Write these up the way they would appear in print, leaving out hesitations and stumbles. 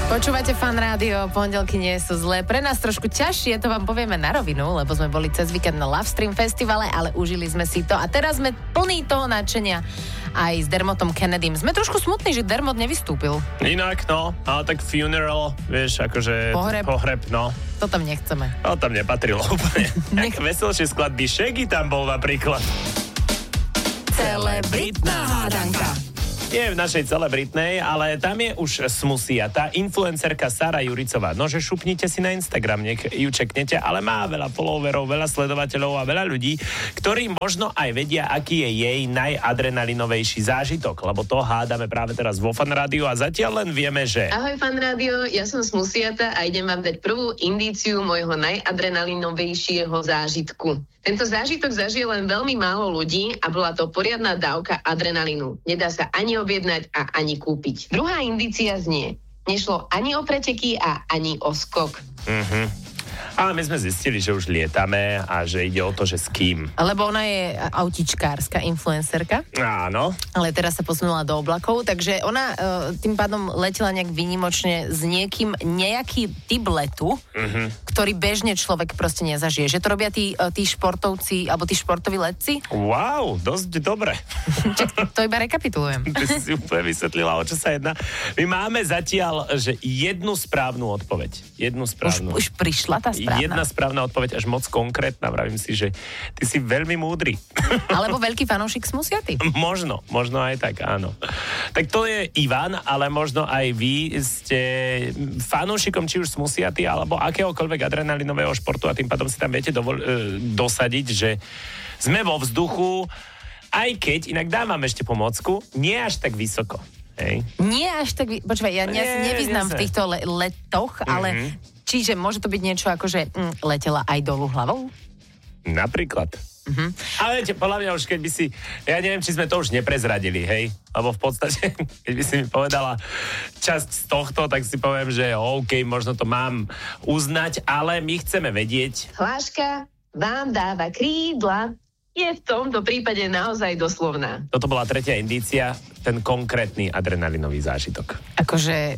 Počúvate Fan Rádio, pondelky nie sú zlé. Pre nás trošku ťažšie, to vám povieme na rovinu, lebo sme boli cez víkend na Love Stream festivale, ale užili sme si to a teraz sme plní toho nadšenia aj s Dermotom Kennedym. Sme trošku smutní, že Dermot nevystúpil. Inak, no, ale tak funeral, vieš, akože pohreb, no. To tam nechceme. To tam nepatrilo úplne. Tak veselšie skladby, Shaggy tam bol napríklad. Celebritná hádanka. Nie v našej celebritnej, ale tam je už smusia. Tá influencerka Sara Juricová. No, že šupnite si na Instagram, nech ju čeknete, ale má veľa followerov, veľa sledovateľov a veľa ľudí, ktorí možno aj vedia, aký je jej najadrenalinovejší zážitok, lebo to hádame práve teraz vo Fan Rádiu a zatiaľ len vieme, že... Ahoj Fan Rádio, ja som Smusiata a idem vám dať prvú indíciu môjho najadrenalinovejšieho zážitku. Tento zážitok zažije len veľmi málo ľudí a bola to poriadna dávka adrenalínu. Nedá sa ani objednať a ani kúpiť. Druhá indícia znie: nešlo ani o preteky a ani o skok. Ale my sme zistili, že už lietame a že ide o to, že s kým. Lebo ona je autičkárska influencerka. Áno. Ale teraz sa posunula do oblakov, takže ona tým pádom letela nejak výnimočne s niekým, nejaký typ letu, ktorý bežne človek proste nezažije. Že to robia tí športovci, alebo tí športoví letci. Wow, dosť dobre. To iba rekapitulujem. Ty si úplne vysvetlila, o čo sa jedná. My máme zatiaľ, že jednu správnu odpoveď. Už prišla tá správna. Jedna správna odpoveď, až moc konkrétna. Vravím si, že ty si veľmi múdry. Alebo veľký fanúšik Smusiaty. Možno aj tak, áno. Tak to je Ivan, ale možno aj vy ste fanúšikom či už Smusiaty, alebo akéhokoľvek adrenalinového športu a tým pádom si tam viete dosadiť, že sme vo vzduchu, aj keď, inak dám vám ešte pomôcku, nie až tak vysoko. Hej. Nie až tak počúvaj, ja sa nevyznám v týchto letoch, ale čiže môže to byť niečo ako, že letela aj dolu hlavou? Napríklad. Ale viete, podľa mňa už keď by si, ja neviem, či sme to už neprezradili, hej? Lebo v podstate, keď by si mi povedala časť z tohto, tak si poviem, že OK, možno to mám uznať, ale my chceme vedieť. Hláška vám dáva krídla. Je v tomto prípade naozaj doslovná. Toto bola tretia indícia, ten konkrétny adrenalinový zážitok. Akože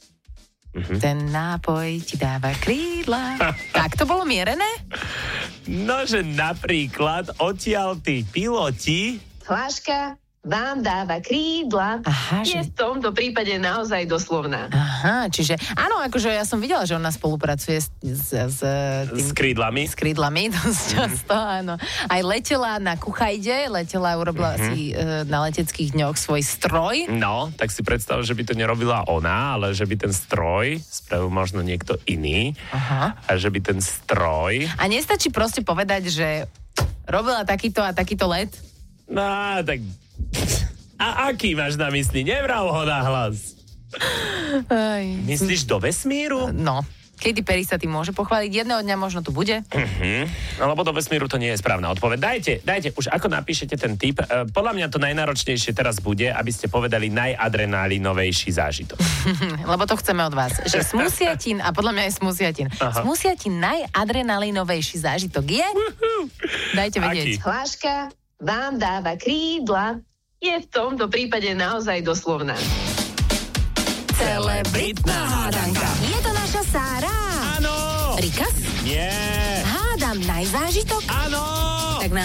ten nápoj ti dáva krídla. Tak to bolo mierené? No, že napríklad odtiaľ tí piloti... Hláška vám dáva krídla. Aha, je v tomto prípade naozaj doslovná. Aha, čiže áno, akože ja som videla, že ona spolupracuje s krídlami. S krídlami, dosť často, áno. Aj letela na Kuchajde, urobila si na leteckých dňoch svoj stroj. No, tak si predstav, že by to nerobila ona, ale že by ten stroj spravil možno niekto iný. Aha. A že by ten stroj... A nestačí proste povedať, že robila takýto a takýto let? No, tak... A aký máš na mysli? Nevrav ho na hlas. Myslíš do vesmíru? No. Katy Perry sa tým môže pochváliť. Jedného dňa možno tu bude. Lebo do vesmíru to nie je správna odpoveď. Dajte, už ako napíšete ten tip. Podľa mňa to najnáročnejšie teraz bude, aby ste povedali najadrenalinovejší zážitok. Lebo to chceme od vás. Že Smusiatin, a podľa mňa je Smusiatin. Smusiatin najadrenalinovejší zážitok je... Dajte vedieť. Hláška vám dáva krídla. Je v tomto prípade naozaj doslovná. Celebritná hádanka. Je to naša Sára. Áno. Rikas? Nie. Hádam najzážitok? Áno. Tak